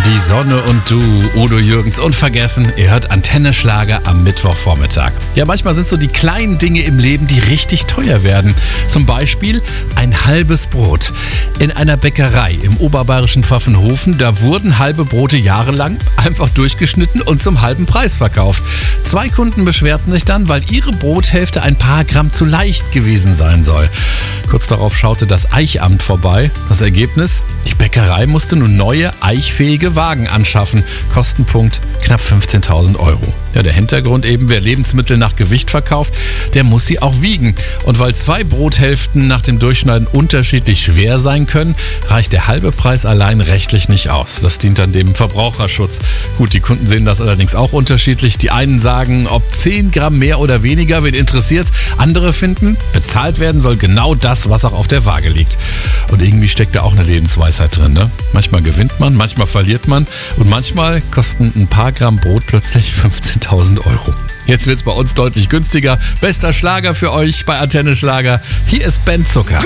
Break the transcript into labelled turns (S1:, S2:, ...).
S1: Die Sonne und du, Udo Jürgens. Unvergessen, ihr hört Antenne Schlager am Mittwochvormittag. Ja, manchmal sind so die kleinen Dinge im Leben, die richtig teuer werden. Zum Beispiel ein halbes Brot. In einer Bäckerei im oberbayerischen Pfaffenhofen, da wurden halbe Brote jahrelang einfach durchgeschnitten und zum halben Preis verkauft. 2 Kunden beschwerten sich dann, weil ihre Brothälfte ein paar Gramm zu leicht gewesen sein soll. Kurz darauf schaute das Eichamt vorbei. Das Ergebnis? Die Bäckerei musste nun neue, eichfähige Wagen anschaffen. Kostenpunkt knapp 15.000 €. Ja, der Hintergrund eben, wer Lebensmittel nach Gewicht verkauft, der muss sie auch wiegen. Und weil 2 Brothälften nach dem Durchschneiden unterschiedlich schwer sein können, reicht der halbe Preis allein rechtlich nicht aus. Das dient dann dem Verbraucherschutz. Gut, die Kunden sehen das allerdings auch unterschiedlich. Die einen sagen, ob 10 Gramm mehr oder weniger, wen interessiert's. Andere finden, bezahlt werden soll genau das, was auch auf der Waage liegt. Und irgendwie steckt da auch eine Lebensweisheit drin, ne? Manchmal gewinnt man, manchmal verliert man und manchmal kosten ein paar Gramm Brot plötzlich 15.000 €. Jetzt wird's bei uns deutlich günstiger. Bester Schlager für euch bei Antenne Schlager. Hier ist Ben Zucker.